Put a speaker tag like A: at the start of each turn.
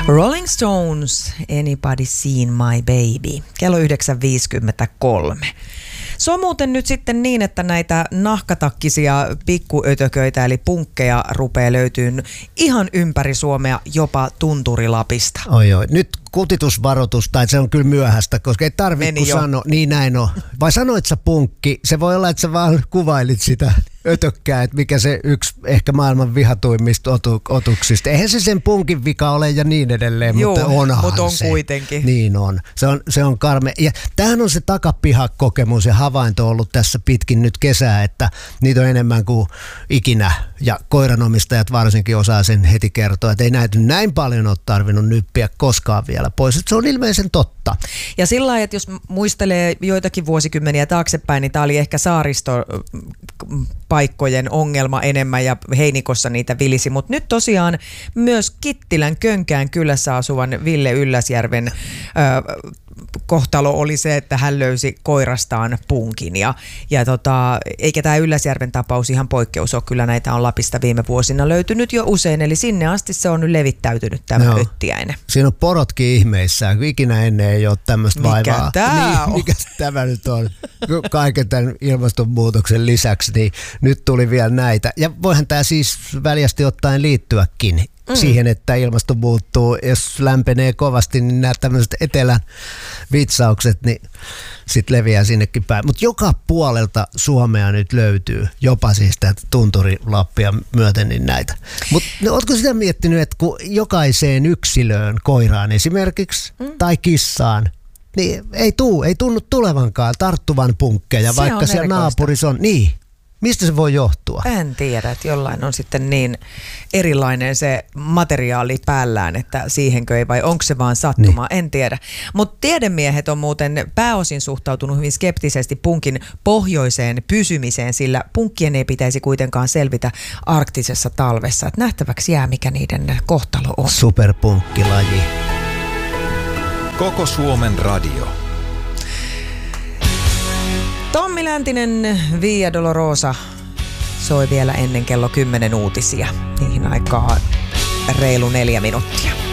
A: Rolling Stones, Anybody Seen My Baby, kello 9.53. Se on muuten nyt sitten niin, että näitä nahkatakkisia pikkuötököitä eli punkkeja rupeaa löytyyn ihan ympäri Suomea, jopa Tunturilapista.
B: Oi, nyt kutitusvaroitus, tai se on kyllä myöhäistä, koska ei tarvitse sanoa, niin näin on. Vai sanoit sä punkki? Se voi olla, että sä vaan kuvailit sitä ötökkää, että mikä se yksi ehkä maailman vihatuimmista otuksista. Eihän se sen punkin vika ole ja niin edelleen, mutta onhan
A: mutta on
B: se.
A: Kuitenkin.
B: Niin on. Se on karme. Ja tämähän on se takapihakokemus ja havainto ollut tässä pitkin nyt kesää, että niitä on enemmän kuin ikinä. Ja koiranomistajat varsinkin osaa sen heti kertoa, että ei näitä näin paljon ole tarvinnut nyppiä koskaan vielä pois. Että se on ilmeisen totta.
A: Ja sillä lailla, että jos muistelee joitakin vuosikymmeniä taaksepäin, niin tämä oli ehkä saaristopaikkojen ongelma enemmän ja Heinikossa niitä vilisi. Mutta nyt tosiaan myös Kittilän Könkään kylässä asuvan Ville Ylläsjärven kohtalo oli se, että hän löysi koirastaan punkin. Ja eikä tämä Ylläsjärven tapaus ihan poikkeus ole. Kyllä näitä on Lapista viime vuosina löytynyt jo usein. Eli sinne asti se on nyt levittäytynyt tämä öttiäinen.
B: Siinä on porotkin ihmeissään. Ikinä ennen ei ole tämmöistä vaivaa.
A: Mikä tämä on?
B: Mikä tämä nyt on? Kaiken tämän ilmastonmuutoksen lisäksi, niin nyt tuli vielä näitä. Ja voihan tämä siis väljästi ottaen liittyäkin siihen, että ilmasto muuttuu. Jos lämpenee kovasti, niin nämä tämmöiset etelän vitsaukset, niin sitten leviää sinnekin päin. Mutta joka puolelta Suomea nyt löytyy, jopa siis tätä Tunturi-Lappia myöten, niin näitä. Mutta ootko sitä miettinyt, että kun jokaiseen yksilöön, koiraan esimerkiksi, tai kissaan, niin ei tunnu tulevankaan tarttuvan punkkeja, se vaikka siellä naapurissa on. Niin. Mistä se voi johtua?
A: En tiedä, että jollain on sitten niin erilainen se materiaali päällään, että siihenkö ei vai onko se vaan sattuma, en tiedä. Mutta tiedemiehet on muuten pääosin suhtautunut hyvin skeptisesti punkin pohjoiseen pysymiseen, sillä punkkien ei pitäisi kuitenkaan selvitä arktisessa talvessa. Et nähtäväksi jää, mikä niiden kohtalo on.
B: Superpunkkilaji.
C: Koko Suomen radio.
A: Tommi Läntinen, Via Dolorosa soi vielä ennen kello 10 uutisia. Niihin aikaa reilu 4 minuuttia.